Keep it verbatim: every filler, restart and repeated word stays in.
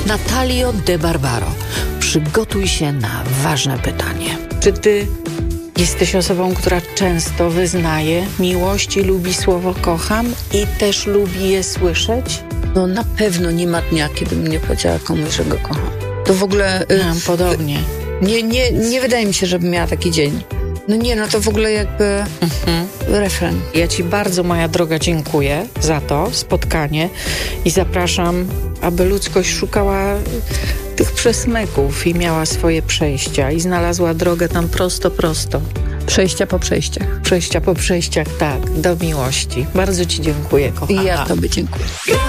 Natalio De Barbaro, przygotuj się na ważne pytanie. Czy ty jesteś osobą, która często wyznaje miłość i lubi słowo kocham i też lubi je słyszeć? No na pewno nie ma dnia, kiedy bym nie powiedziała komuś, że go kocham. To w ogóle... Mam y, podobnie. Nie, nie, nie wydaje mi się, żebym miała taki dzień. No nie, no to w ogóle jakby mhm. refren. Ja ci bardzo, moja droga, dziękuję za to spotkanie i zapraszam, aby ludzkość szukała tych przesmyków i miała swoje przejścia i znalazła drogę tam prosto, prosto. Przejścia po przejściach. Przejścia po przejściach, tak, do miłości. Bardzo ci dziękuję, kochana. I ja tobie dziękuję.